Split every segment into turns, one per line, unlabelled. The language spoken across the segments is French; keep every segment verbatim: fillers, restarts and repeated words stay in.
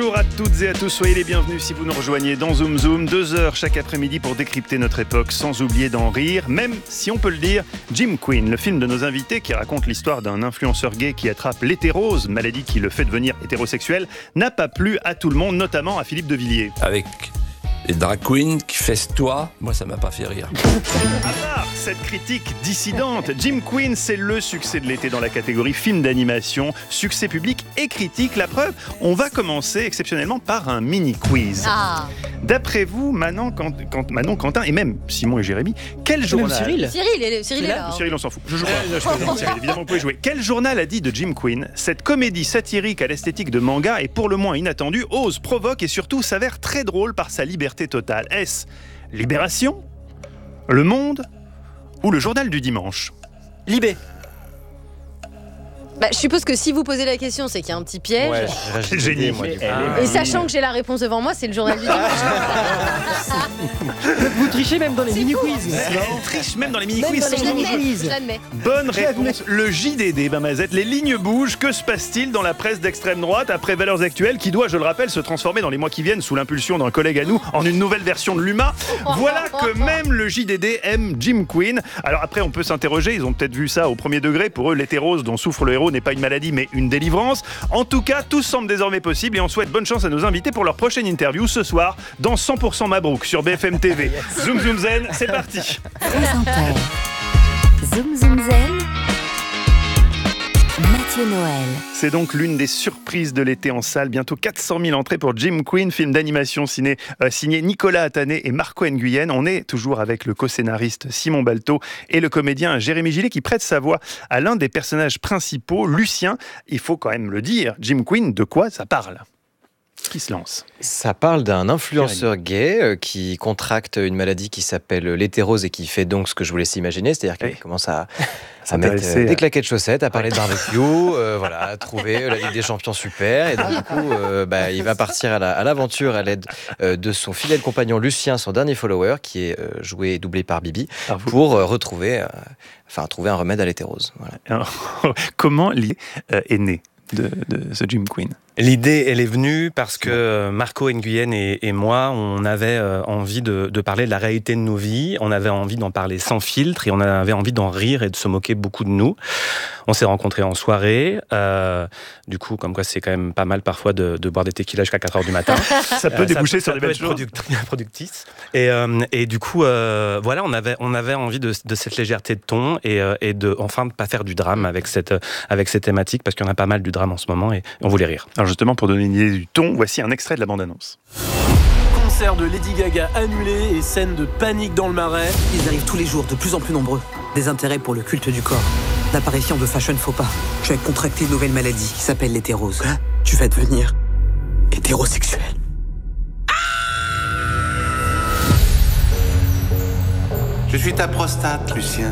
Bonjour à toutes et à tous, soyez les bienvenus si vous nous rejoignez dans Zoom Zoom. Deux heures chaque après-midi pour décrypter notre époque sans oublier d'en rire, même si on peut le dire. Jim Queen, le film de nos invités qui raconte l'histoire d'un influenceur gay qui attrape l'hétérose, maladie qui le fait devenir hétérosexuel, n'a pas plu à tout le monde, notamment à Philippe de Villiers.
Avec les drag queens qui festoient, moi ça m'a pas fait rire.
À part cette critique dissidente, Jim Queen, c'est le succès de l'été dans la catégorie film d'animation, succès public et critique. La preuve, on va commencer exceptionnellement par un mini-quiz.
Ah.
D'après vous, Manon, Quant- Quant- Manon, Quentin et même Simon et Jérémy, quel journal...
Cyril.
Cyril, est- Cyril est là.
Cyril, on s'en fout. Je joue pas. Non, je plaisante, Cyril, évidemment, vous pouvez jouer. Quel journal a dit de Jim Queen: cette comédie satirique à l'esthétique de manga est pour le moins inattendue, ose, provoque et surtout s'avère très drôle par sa liberté totale. Est-ce Libération, Le Monde ou le Journal du Dimanche?
Libé.
Bah, je suppose que si vous posez la question, c'est qu'il y a un petit piège.
Ouais,
Quel génie.
moi, du coup.
Et sachant que j'ai la réponse devant moi, c'est le journal du dimanche.
Vous trichez même dans les
C'est
mini-quiz.
Elle triche même dans les
Même
mini-quiz.
dans les
sans
Je
doute.
l'admets,
quiz.
je l'admets.
Bonne réponse. Le J D D, Bamazette. Les lignes bougent. Que se passe-t-il dans la presse d'extrême droite après Valeurs Actuelles, qui doit, je le rappelle, se transformer dans les mois qui viennent, sous l'impulsion d'un collègue à nous, en une nouvelle version de l'U M A? Voilà que même le J D D aime Jim Queen. Alors après, on peut s'interroger. Ils ont peut-être vu ça au premier degré. Pour eux, l'hétérose dont souffre le héros n'est pas une maladie, mais une délivrance. En tout cas, tout semble désormais possible et on souhaite bonne chance à nos invités pour leur prochaine interview ce soir dans cent pour cent Mabrouk sur B F M T V. Zoom Zoom Zen, c'est parti.
France Inter. Zoom Zoom Zen. Mathieu Noël.
C'est donc l'une des surprises de l'été en salle. Bientôt quatre cent mille entrées pour Jim Queen, film d'animation ciné, euh, signé Nicolas Attané et Marco Nguyen. On est toujours avec le co-scénariste Simon Balto et le comédien Jérémy Gillet qui prête sa voix à l'un des personnages principaux, Lucien. Il faut quand même le dire, Jim Queen, de quoi ça parle? Qui se lance?
Ça parle d'un influenceur gay euh, qui contracte une maladie qui s'appelle l'hétérose et qui fait donc ce que je vous laisse imaginer, c'est-à-dire qu'il
Oui.
commence à, à mettre
S'intéresser
euh,
à-
des claquettes chaussettes, à parler de barbecue, euh, voilà, à trouver euh, la Ligue des Champions super. Et donc du coup, euh, bah, il va partir à, la, à l'aventure à l'aide euh, de son fidèle compagnon Lucien, son dernier follower, qui est euh, joué et doublé par Bibi,
Ah, vous-
pour euh, retrouver, euh, enfin trouver un remède à l'hétérose. Voilà.
Comment l'idée euh, est née de, de ce Jim Queen?
L'idée, elle est venue parce que Marco Nguyen et, et moi, on avait euh, envie de, de parler de la réalité de nos vies, on avait envie d'en parler sans filtre et on avait envie d'en rire et de se moquer beaucoup de nous. On s'est rencontrés en soirée, euh, du coup, comme quoi c'est quand même pas mal parfois de, de boire des tequilas jusqu'à quatre heures du matin.
Ça peut
Euh,
déboucher
ça
sur
peut-
des belles
ça peut
choses.
être product- productif. Et, euh, et du coup, euh, voilà, on avait, on avait envie de, de cette légèreté de ton et, euh, et de enfin de pas faire du drame avec cette, avec ces thématiques parce qu'il y en a pas mal du drame en ce moment et on voulait rire.
Alors justement, pour donner une idée du ton, voici un extrait de la bande-annonce.
Concert de Lady Gaga annulé et scène de panique dans le Marais.
Ils arrivent tous les jours, de plus en plus nombreux. Des intérêts pour le culte du corps. L'apparition de Fashion Faux Pas. Tu as contracté une nouvelle maladie qui s'appelle l'hétérose. Tu vas devenir hétérosexuel.
Je suis ta prostate, Lucien.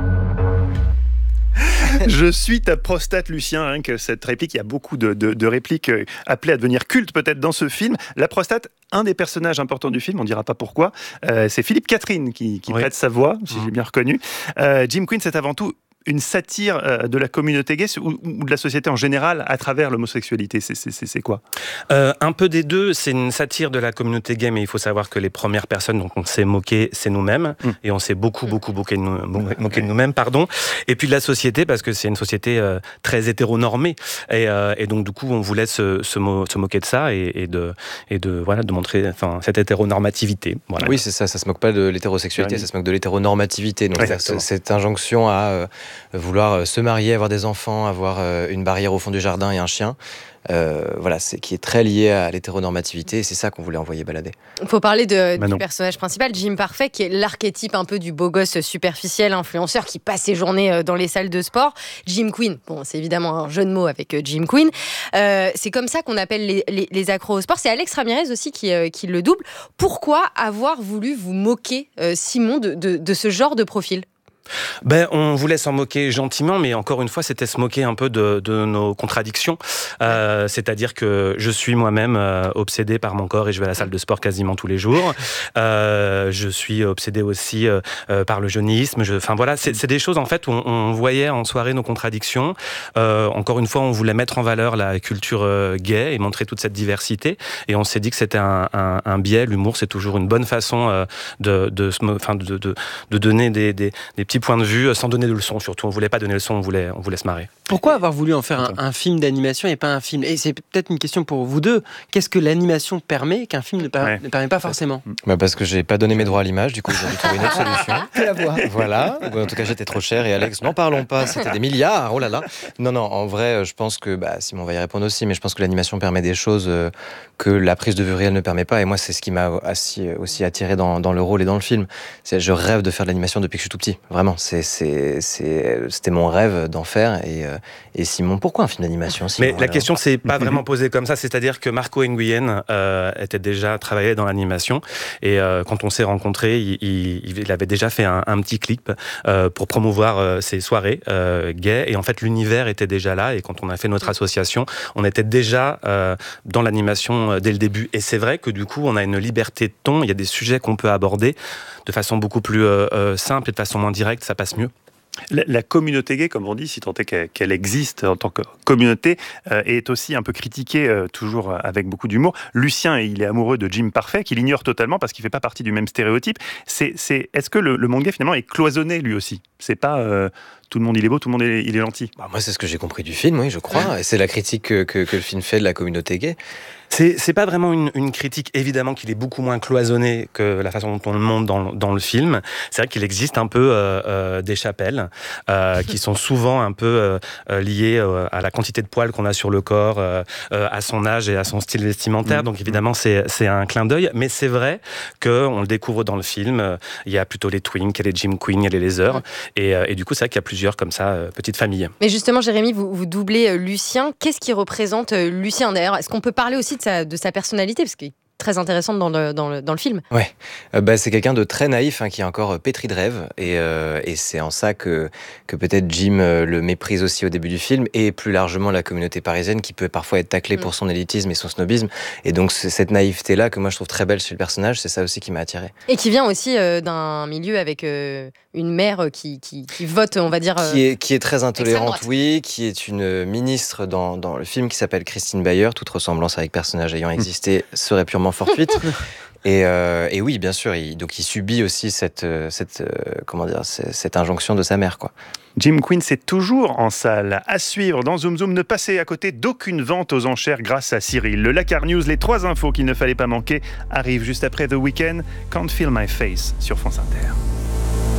Je suis ta prostate, Lucien. Rien que cette réplique, il y a beaucoup de, de, de répliques euh, appelées à devenir cultes peut-être dans ce film. La prostate, un des personnages importants du film, on ne dira pas pourquoi. Euh, c'est Philippe Catherine qui, qui
Oui.
prête sa voix, si
Mmh.
j'ai bien reconnu. Euh, Jim Queen, c'est avant tout une satire euh, de la communauté gay ou, ou de la société en général à travers l'homosexualité. C'est, c'est, c'est, c'est quoi?
Euh, un peu des deux, c'est une satire de la communauté gay, mais il faut savoir que les premières personnes dont on s'est moqué, c'est nous-mêmes,
Mm.
et on s'est beaucoup, beaucoup moqué de, nous, moqué de nous-mêmes, pardon. Et puis de la société, parce que c'est une société euh, très hétéronormée, et, euh, et donc du coup, on voulait se, se, mo- se moquer de ça et, et de, et de voilà, de montrer, enfin, cette hétéronormativité. Voilà.
Oui, c'est ça, ça se moque pas de l'hétérosexualité,
Jérémy.
ça se moque de l'hétéronormativité. Donc,
Exactement.
c'est- cette injonction à euh, vouloir euh, se marier, avoir des enfants, avoir euh, une barrière au fond du jardin et un chien, euh, voilà, c'est qui est très lié à l'hétéronormativité et c'est ça qu'on voulait envoyer balader.
Il faut parler de,
Manon.
du personnage principal, Jim Parfait, qui est l'archétype un peu du beau gosse superficiel, influenceur qui passe ses journées euh, dans les salles de sport. Jim Queen, bon, c'est évidemment un jeu de mots avec euh, Jim Queen. Euh, c'est comme ça qu'on appelle les, les, les accros au sport. C'est Alex Ramirez aussi qui, euh, qui le double. Pourquoi avoir voulu vous moquer, euh, Simon, de, de, de ce genre de profil ?
Ben, on voulait s'en moquer gentiment, mais encore une fois, c'était se moquer un peu de, de nos contradictions. Euh, c'est-à-dire que je suis moi-même euh, obsédé par mon corps et je vais à la salle de sport quasiment tous les jours. Euh, je suis obsédé aussi euh, euh, par le jeunisme. Enfin voilà, c'est, c'est des choses en fait où on, on voyait en soirée nos contradictions. Euh, encore une fois, on voulait mettre en valeur la culture euh, gay et montrer toute cette diversité. Et on s'est dit que c'était un, un, un biais. L'humour, c'est toujours une bonne façon euh, de, de, de, de, de, de donner des, des, des petits points de vue sans donner de leçons surtout. On voulait pas donner de leçons, on voulait, on voulait se marrer.
Pourquoi avoir voulu en faire un, un film d'animation et pas un film ? Et c'est peut-être une question pour vous deux. Qu'est-ce que l'animation permet qu'un film ne, per- ouais. ne permet pas forcément ?
Bah parce que j'ai pas donné mes droits à l'image, du coup j'ai dû trouver une autre solution.
La voix.
Voilà. En tout cas j'étais trop cher et Alex, n'en parlons pas, c'était des milliards. Oh là là. Non non, en vrai, je pense que bah, Simon va y répondre aussi, mais je pense que l'animation permet des choses euh, que la prise de vue réelle ne permet pas. Et moi c'est ce qui m'a aussi, aussi attiré dans, dans le rôle et dans le film. C'est, je rêve de faire de l'animation depuis que je suis tout petit. Vraiment, c'est, c'est, c'est, c'était mon rêve d'en faire. Et, euh, et Simon, pourquoi un film d'animation Simon,
Mais la
alors
question c'est pas vraiment posée comme ça. C'est-à-dire que Marco Nguyen euh, était déjà travaillé dans l'animation et euh, quand on s'est rencontrés, il, il, il avait déjà fait un, un petit clip euh, pour promouvoir euh, ses soirées euh, gays. Et en fait, l'univers était déjà là. Et quand on a fait notre association, on était déjà euh, dans l'animation euh, dès le début. Et c'est vrai que du coup, on a une liberté de ton. Il y a des sujets qu'on peut aborder de façon beaucoup plus euh, euh, simple et de façon moins directe. Ça passe mieux.
La, la communauté gay, comme on dit, si tant est qu'elle, qu'elle existe en tant que communauté, euh, est aussi un peu critiquée, euh, toujours avec beaucoup d'humour. Lucien, il est amoureux de Jim Parfait, qu'il ignore totalement parce qu'il ne fait pas partie du même stéréotype. C'est, c'est, est-ce que le, le monde gay, finalement, est cloisonné, lui aussi ? C'est pas... Euh, tout le monde il est beau, tout le monde il est, il est gentil.
Bah, moi, c'est ce que j'ai compris du film, oui, je crois. Et c'est la critique que, que, que le film fait de la communauté gay.
C'est, c'est pas vraiment une, une critique, évidemment qu'il est beaucoup moins cloisonné que la façon dont on le montre dans, dans le film. C'est vrai qu'il existe un peu euh, euh, des chapelles euh, qui sont souvent un peu euh, liées euh, à la quantité de poils qu'on a sur le corps, euh, euh, à son âge et à son style vestimentaire. Mmh. Donc évidemment, c'est, c'est un clin d'œil. Mais c'est vrai qu'on le découvre dans le film. Il y a plutôt les twinks, il y a les Jim Queen, il y a les lasers. Mmh. Et, euh, et du coup, c'est vrai qu'il y a plusieurs comme ça, euh, petites familles.
Mais justement, Jérémy, vous, vous doublez euh, Lucien. Qu'est-ce qui représente euh, Lucien d'ailleurs ? Est-ce qu'on peut parler aussi de sa, de sa personnalité, parce qu'il est très intéressante dans le, dans le, dans le film.
Ouais, euh, bah, c'est quelqu'un de très naïf, hein, qui est encore pétri de rêve, et, euh, et c'est en ça que, que peut-être Jim euh, le méprise aussi au début du film, et plus largement la communauté parisienne qui peut parfois être taclée mmh. pour son élitisme et son snobisme, et donc c'est cette naïveté-là que moi je trouve très belle chez le personnage, c'est ça aussi qui m'a attiré.
Et qui vient aussi euh, d'un milieu avec euh, une mère qui, qui, qui vote, on va dire... Euh,
qui, est, qui est très intolérante, oui, qui est une ministre dans, dans le film qui s'appelle Christine Bayer, toute ressemblance avec personnage ayant existé serait purement fortuite. Et, euh, et oui, bien sûr, il, donc il subit aussi cette, cette, euh, comment dire, cette, cette injonction de sa mère, quoi.
Jim Queen, c'est toujours en salle. À suivre dans Zoom Zoom, ne passez à côté d'aucune vente aux enchères grâce à Cyril. Le Lakar News, les trois infos qu'il ne fallait pas manquer, arrivent juste après The Weeknd, Can't Feel My Face sur France Inter.